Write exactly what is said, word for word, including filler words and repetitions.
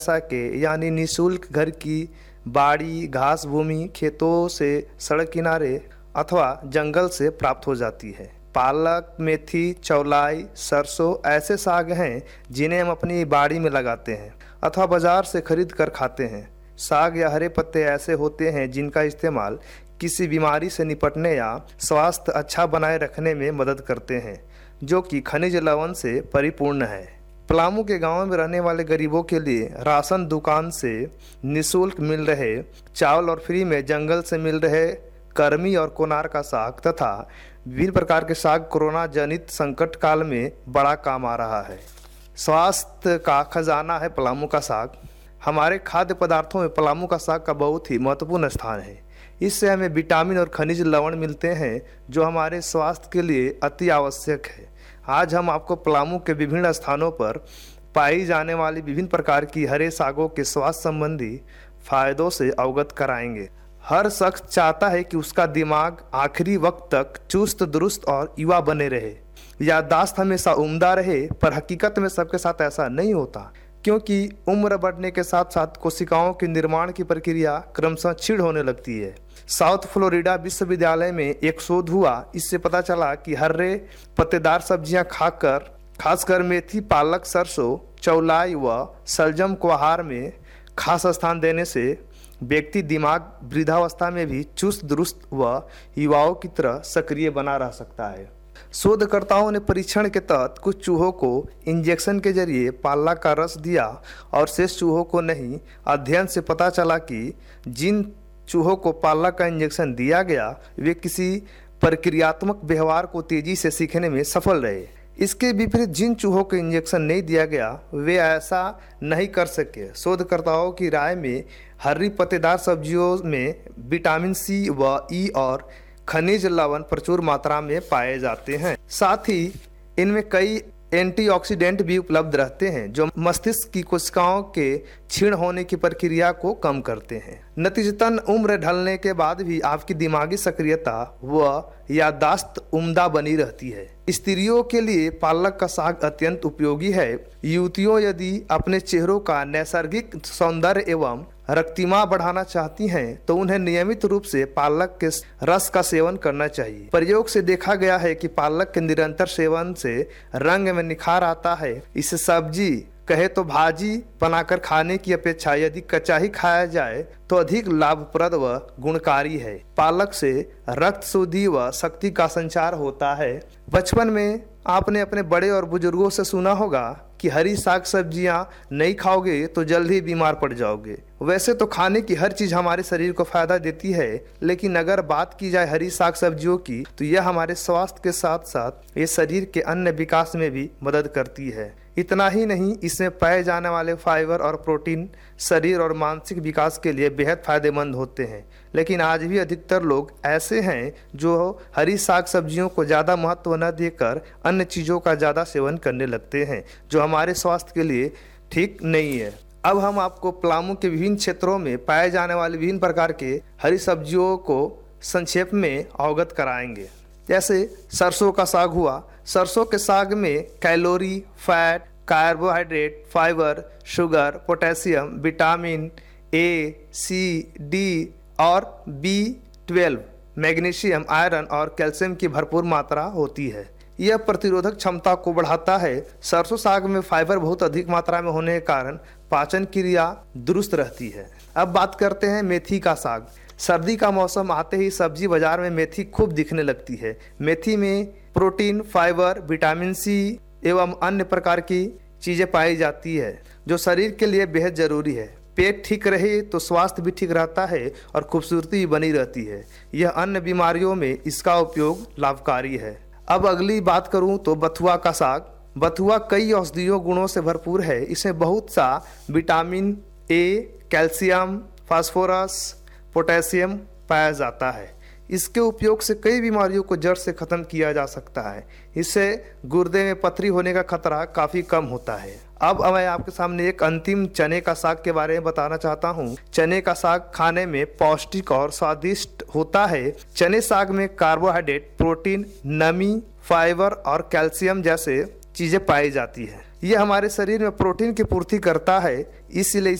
पैसा के यानी निःशुल्क घर की बाड़ी, घास भूमि, खेतों से, सड़क किनारे अथवा जंगल से प्राप्त हो जाती है। पालक, मेथी, चौलाई, सरसों ऐसे साग हैं जिन्हें हम अपनी बाड़ी में लगाते हैं अथवा बाजार से खरीद कर खाते हैं। साग या हरे पत्ते ऐसे होते हैं जिनका इस्तेमाल किसी बीमारी से निपटने या स्वास्थ्य अच्छा बनाए रखने में मदद करते हैं, जो कि खनिज लवण से परिपूर्ण है। पलामू के गांव में रहने वाले गरीबों के लिए राशन दुकान से निःशुल्क मिल रहे चावल और फ्री में जंगल से मिल रहे कर्मी और कोनार का साग तथा विभिन्न प्रकार के साग कोरोना जनित संकट काल में बड़ा काम आ रहा है। स्वास्थ्य का खजाना है पलामू का साग। हमारे खाद्य पदार्थों में पलामू का साग का बहुत ही महत्वपूर्ण स्थान है। इससे हमें विटामिन और खनिज लवण मिलते हैं जो हमारे स्वास्थ्य के लिए अति आवश्यक है। आज हम आपको पलामू के विभिन्न स्थानों पर पाई जाने वाली विभिन्न प्रकार की हरे सागों के स्वास्थ्य संबंधी फायदों से अवगत कराएंगे। हर शख्स चाहता है कि उसका दिमाग आखिरी वक्त तक चुस्त दुरुस्त और युवा बने रहे, याददाश्त हमेशा उम्दा रहे, पर हकीकत में सबके साथ ऐसा नहीं होता, क्योंकि उम्र बढ़ने के साथ साथ कोशिकाओं के निर्माण की प्रक्रिया क्रमशः क्षीण होने लगती है। साउथ फ्लोरिडा विश्वविद्यालय में एक शोध हुआ। इससे पता चला कि हरे पत्तेदार सब्जियां खाकर, खासकर मेथी, पालक, सरसों, चौलाई व शलजम को आहार में खास स्थान देने से व्यक्ति दिमाग वृद्धावस्था में भी चुस्त दुरुस्त व युवाओं की तरह सक्रिय बना रह सकता है। शोधकर्ताओं ने परीक्षण के तहत कुछ चूहों को इंजेक्शन के जरिए पालक का रस दिया और शेष चूहों को नहीं। अध्ययन से पता चला कि जिन चूहों को पालक का इंजेक्शन दिया गया वे किसी प्रक्रियात्मक व्यवहार को तेजी से सीखने में सफल रहे। इसके विपरीत जिन चूहों को इंजेक्शन नहीं दिया गया वे ऐसा नहीं कर सके। शोधकर्ताओं की राय में हरी पत्तेदार सब्जियों में विटामिन सी व ई और खनिज लवण प्रचुर मात्रा में पाए जाते हैं। साथ ही इनमें कई एंटीऑक्सीडेंट भी उपलब्ध रहते हैं जो मस्तिष्क की कोशिकाओं के क्षीण होने की प्रक्रिया को कम करते हैं। नतीजतन उम्र ढलने के बाद भी आपकी दिमागी सक्रियता व याददाश्त उम्दा बनी रहती है। स्त्रियों के लिए पालक का साग अत्यंत उपयोगी है। युवतियों यदि अपने चेहरों का नैसर्गिक सौंदर्य एवं रक्तिमा बढ़ाना चाहती हैं तो उन्हें नियमित रूप से पालक के रस का सेवन करना चाहिए। प्रयोग से देखा गया है कि पालक के निरंतर सेवन से रंग में निखार आता है। इसे सब्जी कहे तो भाजी बनाकर खाने की अपेक्षा यदि कच्चा ही खाया जाए तो अधिक लाभप्रद व गुणकारी है। पालक से रक्त शुद्धि व शक्ति का संचार होता है। बचपन में आपने अपने बड़े और बुजुर्गों से सुना होगा कि हरी साग सब्जियां नहीं खाओगे तो जल्द ही बीमार पड़ जाओगे। वैसे तो खाने की हर चीज हमारे शरीर को फायदा देती है, लेकिन अगर बात की जाए हरी साग सब्जियों की तो यह हमारे स्वास्थ्य के साथ साथ ये शरीर के अन्य विकास में भी मदद करती है। इतना ही नहीं, इसमें पाए जाने वाले फाइबर और प्रोटीन शरीर और मानसिक विकास के लिए बेहद फायदेमंद होते हैं। लेकिन आज भी अधिकतर लोग ऐसे हैं जो हरी साग सब्जियों को ज़्यादा महत्व न देकर अन्य चीज़ों का ज़्यादा सेवन करने लगते हैं, जो हमारे स्वास्थ्य के लिए ठीक नहीं है। अब हम आपको पलामू के विभिन्न क्षेत्रों में पाए जाने वाले विभिन्न प्रकार के हरी सब्जियों को संक्षेप में अवगत कराएंगे। जैसे सरसों का साग हुआ। सरसों के साग में calorie, fat, carbohydrate, fibre, sugar, potassium, vitamin A, C, D और बी ट्वेल्व, मैग्नीशियम, आयरन और कैल्शियम की भरपूर मात्रा होती है। यह प्रतिरोधक क्षमता को बढ़ाता है। सरसों साग में फाइबर बहुत अधिक मात्रा में होने के कारण पाचन क्रिया दुरुस्त रहती है। अब बात करते हैं मेथी का साग। सर्दी का मौसम आते ही सब्जी बाजार में मेथी खूब दिखने लगती है। मेथी में प्रोटीन, फाइबर, विटामिन सी एवं अन्य प्रकार की चीज़ें पाई जाती है जो शरीर के लिए बेहद ज़रूरी है। पेट ठीक रहे तो स्वास्थ्य भी ठीक रहता है और खूबसूरती भी बनी रहती है। यह अन्य बीमारियों में इसका उपयोग लाभकारी है। अब अगली बात करूं तो बथुआ का साग। बथुआ कई औषधीय गुणों से भरपूर है। इसमें बहुत सा vitamin A, calcium, phosphorus, potassium पाया जाता है। इसके उपयोग से कई बीमारियों को जड़ से खत्म किया जा सकता है। इससे गुर्दे में पथरी होने का खतरा काफ़ी कम होता है। अब मैं आपके सामने एक अंतिम चने का साग के बारे में बताना चाहता हूँ। चने का साग खाने में पौष्टिक और स्वादिष्ट होता है। चने साग में कार्बोहाइड्रेट, प्रोटीन, नमी, फाइबर और कैल्शियम जैसे चीज़ें पाई जाती है। ये हमारे शरीर में प्रोटीन की पूर्ति करता है, इसलिए